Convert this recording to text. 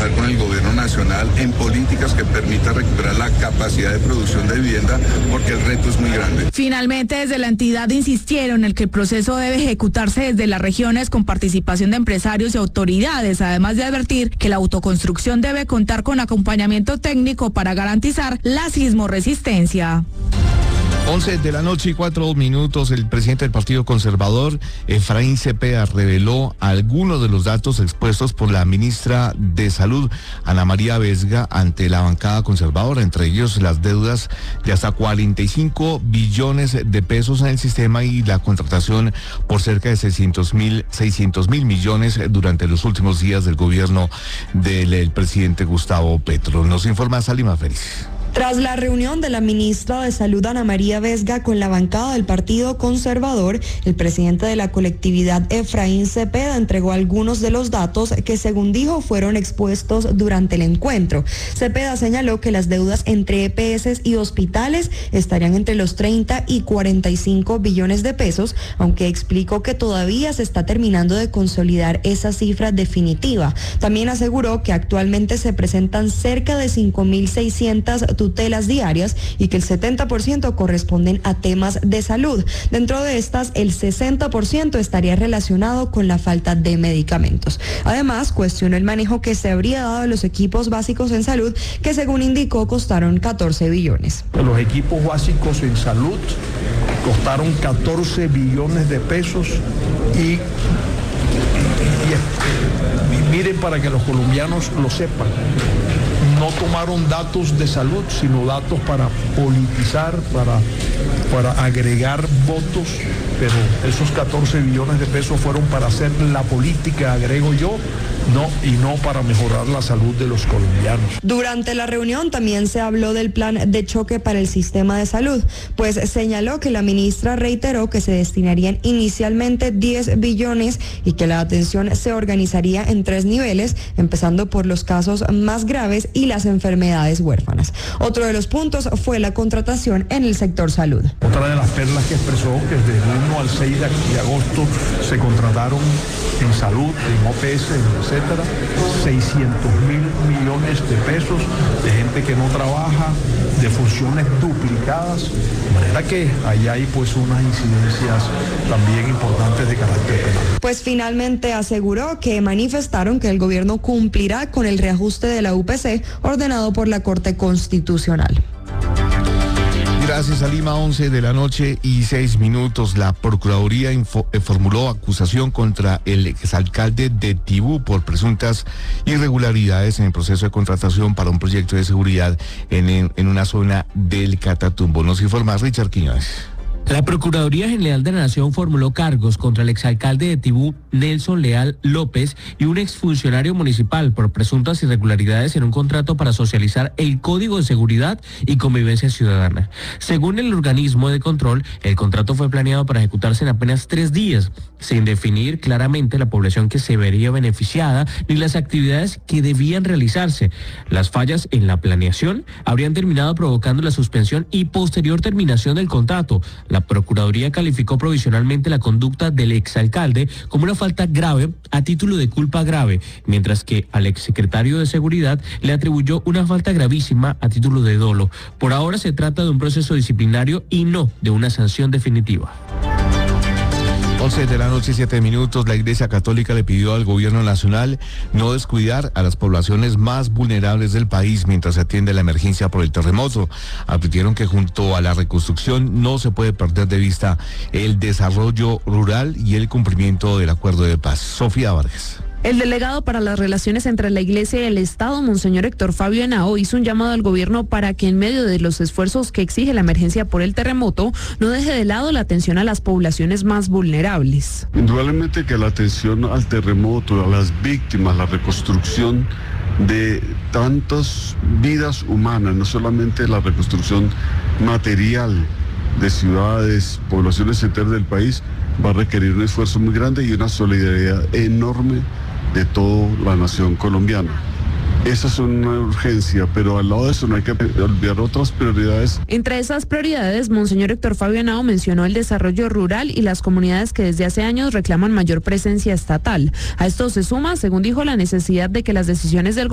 trabajar con el gobierno nacional en políticas que permitan recuperar la capacidad de producción de vivienda, porque el reto es muy grande. Finalmente, desde la entidad insistieron en que el proceso debe ejecutarse desde las regiones con participación de empresarios y autoridades, además de advertir que la autoconstrucción debe contar con acompañamiento técnico para garantizar la sismoresistencia. 11:04 a.m, el presidente del Partido Conservador, Efraín Cepeda, reveló algunos de los datos expuestos por la ministra de Salud, Ana María Vesga, ante la bancada conservadora, entre ellos las deudas de hasta 45 billones de pesos en el sistema y la contratación por cerca de 600 mil millones durante los últimos días del gobierno del presidente Gustavo Petro. Nos informa Salima Félix. Tras la reunión de la ministra de Salud, Ana María Vesga, con la bancada del Partido Conservador, el presidente de la colectividad, Efraín Cepeda, entregó algunos de los datos que, según dijo, fueron expuestos durante el encuentro. Cepeda señaló que las deudas entre EPS y hospitales estarían entre los 30 y 45 billones de pesos, aunque explicó que todavía se está terminando de consolidar esa cifra definitiva. También aseguró que actualmente se presentan cerca de 5.600 tutelas diarias y que el 70% corresponden a temas de salud. Dentro de estas, el 60% estaría relacionado con la falta de medicamentos. Además, cuestionó el manejo que se habría dado a los equipos básicos en salud, que según indicó costaron 14 billones. Los equipos básicos en salud costaron 14 billones de pesos y miren, para que los colombianos lo sepan, no tomaron datos de salud, sino datos para politizar, para agregar votos, pero esos 14 billones de pesos fueron para hacer la política, agrego yo, no para mejorar la salud de los colombianos. Durante la reunión también se habló del plan de choque para el sistema de salud, pues señaló que la ministra reiteró que se destinarían inicialmente 10 billones y que la atención se organizaría en 3 niveles, empezando por los casos más graves y las enfermedades huérfanas. Otro de los puntos fue la contratación en el sector salud. Otra de las perlas que expresó que desde el 1 al 6 de agosto se contrataron en salud, en OPS, etcétera, 600 mil millones de pesos de gente que no trabaja, de funciones duplicadas, de manera que ahí hay pues unas incidencias también importantes de carácter penal. Pues finalmente aseguró que manifestaron que el gobierno cumplirá con el reajuste de la UPC ordenado por la Corte Constitucional. Gracias, Salima. 11:06 a.m. La Procuraduría formuló acusación contra el exalcalde de Tibú por presuntas irregularidades en el proceso de contratación para un proyecto de seguridad en una zona del Catatumbo. Nos informa Richard Quiñones. La Procuraduría General de la Nación formuló cargos contra el exalcalde de Tibú, Nelson Leal López, y un exfuncionario municipal por presuntas irregularidades en un contrato para socializar el Código de Seguridad y Convivencia Ciudadana. Según el organismo de control, el contrato fue planeado para ejecutarse en apenas 3 días, sin definir claramente la población que se vería beneficiada ni las actividades que debían realizarse. Las fallas en la planeación habrían terminado provocando la suspensión y posterior terminación del contrato. La Procuraduría calificó provisionalmente la conducta del exalcalde como una falta grave a título de culpa grave, mientras que al exsecretario de Seguridad le atribuyó una falta gravísima a título de dolo. Por ahora se trata de un proceso disciplinario y no de una sanción definitiva. 11:07 a.m. La Iglesia Católica le pidió al gobierno nacional no descuidar a las poblaciones más vulnerables del país mientras se atiende la emergencia por el terremoto. Advirtieron que junto a la reconstrucción no se puede perder de vista el desarrollo rural y el cumplimiento del acuerdo de paz. Sofía Vargas. El delegado para las relaciones entre la Iglesia y el Estado, Monseñor Héctor Fabio Henao, hizo un llamado al gobierno para que en medio de los esfuerzos que exige la emergencia por el terremoto, no deje de lado la atención a las poblaciones más vulnerables. Indudablemente que la atención al terremoto, a las víctimas, la reconstrucción de tantas vidas humanas, no solamente la reconstrucción material de ciudades, poblaciones enteras del país, va a requerir un esfuerzo muy grande y una solidaridad enorme de toda la nación colombiana. Esa es una urgencia, pero al lado de eso no hay que olvidar otras prioridades. Entre esas prioridades, Monseñor Héctor Fabio Henao mencionó el desarrollo rural y las comunidades que desde hace años reclaman mayor presencia estatal. A esto se suma, según dijo, la necesidad de que las decisiones del